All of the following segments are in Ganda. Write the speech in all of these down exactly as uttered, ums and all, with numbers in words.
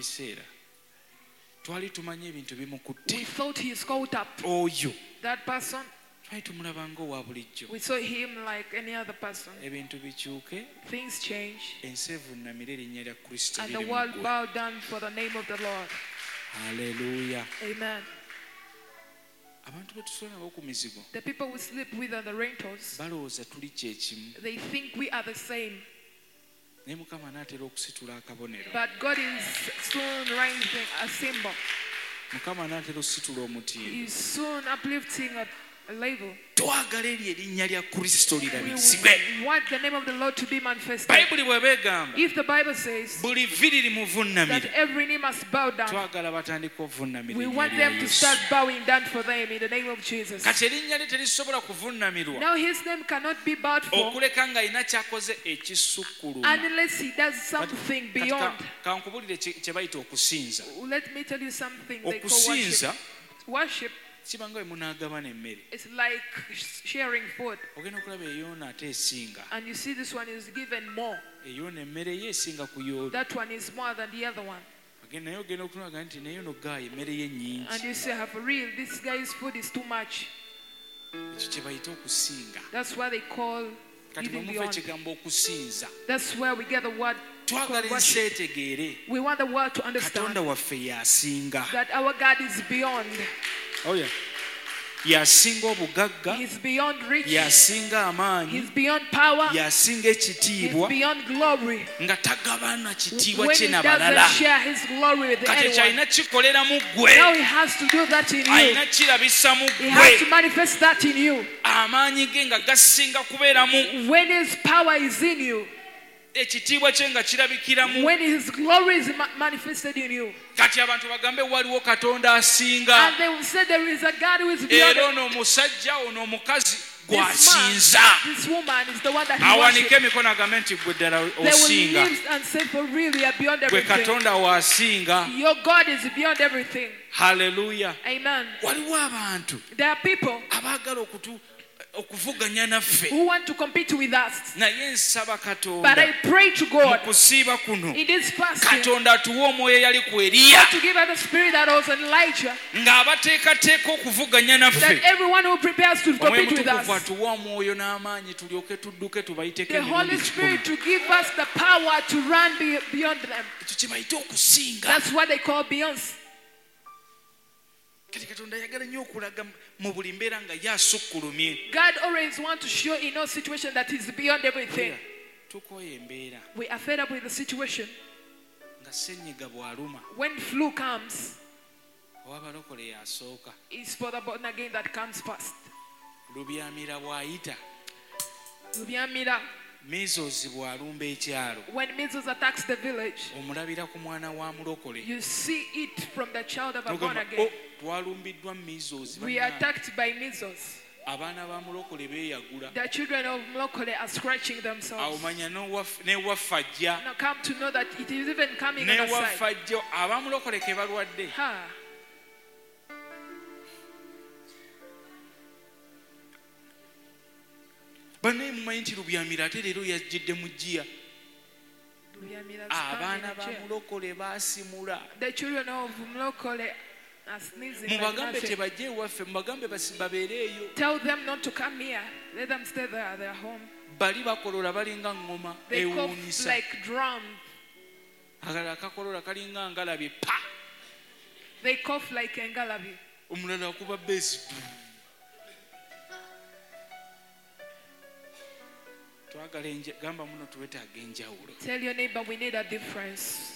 biseera twali tumanye ebintu bimukutte. We thought he's caught up. Oyo That person, twali tumulaba ng'owa bulijjo. we saw him like any other person. Ebintu bikyuke, Things change, ensi evuunamire erinnya lya Kristo and the liri mu world ggwe. bowed down for the name of the Lord. Haleluya. Amen. Abantu be tusula nabo ku mizigo The people we sleep with on the rentals, balowooza tuli kyekimu, they think we are the same. naye Mukama anaatera okusitula akabonero. But God is soon raising a symbol. Mukama anaatera okusitula omutindo. He's soon uplifting a, a label. Twagala eryo erinnya lya Kristo We lirabizibwe. want the name of the Lord to be manifested. Bayibuli bw'eba egamba If the Bible says buli vvi that limuvunnamira, every knee must bow down, twagala batandika ovunnamira we erinnya want lya them to Yesu. start bowing down for them in the name of Jesus. Kati erinnya lye terisobola kuvunnamirwa Now his name cannot be bowed for okuleka ng'alina ky'akoze ekisukkuluma. unless he does something Kati beyond. ka- kankubulire kye kye bayita okusinza. Let me tell you something they call Okusinza worship. Worship kiba nga bwe munaagabana emmere. is like sharing food. Ogenda okulaba eyoona ate esinga. And you see this one is given more. Eyoona emmere ye esinga ku yooli. That one is more than the other one. Agenda naye ogenda okunaga nti naye ono gaaya emmere ye nnyingi. And you say, for real, this guy's food is too much. Ekyo kye bayita okusinga. That's why they call Kati bwe giving muva beyond. ekigambo okusinza, That's where we get the word twagala called ensi worship. etegeere We want the world to understand Katonda waffe y'asinga. that our God is beyond. Oh yeah. Y'asinga obugagga, He's beyond rich. y'asinga amaanyi, He's beyond power. y'asinga He's ekitiibwa, beyond glory. nga tagabana kitiibwa When kye he n'abalala. doesn't share his glory with Kati ekyo anyone, alina kikolera mu ggwe, now he has to do that in you. alina kirabisa mu He has to ggwe, manifest that in you. amaanyi ge nga gasinga kubeera mu, When his power is in you, ekitiibwa kye nga kirabikiramu. when his glory is ma- manifested in you, Kati abantu bagambe waliwo Katonda asinga, and they will say there is a God who is beyond era it. ono omusajja ono omukazi This gw'asinza. man, this woman is the one that he Awanike worships. emikono agambe nti gwe ddala They will osinga, live and say, for real, you are beyond gwe everything. Katonda w'asinga. Your God is beyond everything. Haleluya. Amen. Waliwo abantu There are people abaagala okutu okuvuganya naffe, who want to compete with us. naye nsaba But Katonda I pray to mu God kusiiba kuno, in this fasting Katonda atuwe omwoyo eyali ku Eriya, to give us the spirit that was on Elijah, ng'abateekateeka okuvuganya that naffe. everyone who prepares to Omwoyo compete with Mutukuvu us, atuwe omwoyo n'amaanyi tulyoke tudduke tubayiteko the Holy emirundi Spirit kikumi. to give us the power to run be- beyond them. Ekyo kye bayita okusinga. That's what they call Beyonce. Kati Katonda ayagala nnyo okulaga mu buli mbeera nga y'asukkulumye. God always wants to show in no situation that He's beyond everything. Tukooye embeera We are fed up with the situation. nga ssenyiga bw'aluma When flu comes, oba abalokole y'asooka, it's for the born again that comes first. lubyamira bw'ayita, Lubyamira, measles bw'alumba ekyalo, when measles attacks the village, omulabira ku mwana wa mulokole. you see it from the child of a born N'ogamba, again. "Oh, twalumbiddwa measles." We are bannange." attacked by measles. Abaana ba mulokole beeyagula. The children of Mlokole are scratching Awo themselves. manya n'ewaffe ajja. Now come to know that it is even coming on the N'ewaffe side. ajja abamulokole ke balwadde. Ha. Bannaye mumanyi nti lubyamira ate leero yajjidde mu jjiya. Lubyamira's Abaana coming ba in a chair. mulokole baasimula. The children of Mlokole are sneezing. like Mubagambe nothing. tebajje ewaffe, mubagambe basi babeere eyo. Tell them not to come here. Let them stay there. They are home. Bali bakolola balinga ngoma They cough ewuunyisa. like drum. Akalala kakolola kalinga ngalabi pa. They cough like engalabi. Omulala akuba besi. Twagala enje gamba muno tuwetaaga enjawulo. Tell your neighbor we need a difference.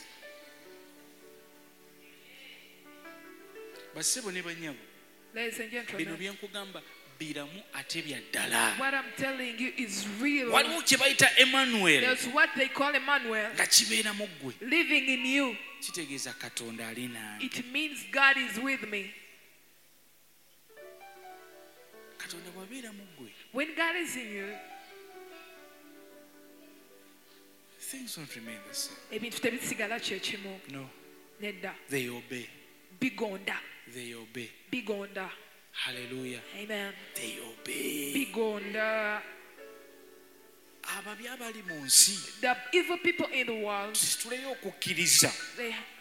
Bassebo ne bannyabo, Ladies and bino gentlemen, bye nkugamba biramu ate bya ddala. what I'm telling you is real. Waliwo kye bayita Emmanuel There's what they call Emmanuel nga kibeera mu ggwe. living in you. Kitegeeza Katonda ali nange. It means God is with me. Katonda bw'abeera mu ggwe, When God is in you, things don't remain the same. ebintu tebisigala kye kimu. No, Nedda. they obey. Bigonda. They obey. Bigonda. Hallelujah. Amen. They obey. Bigonda. Ababi abali mu nsi The evil people in the world, tuleyo okukkiriza they